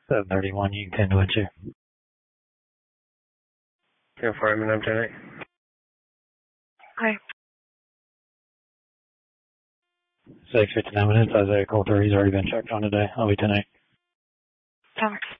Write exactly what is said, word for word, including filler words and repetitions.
seven thirty-one, you can tend with you. ten four, I'm in ten eight. Hi. six fifty-nine minutes, Isaiah Cole three, he's already been checked on today. I'll be ten eight. Thanks.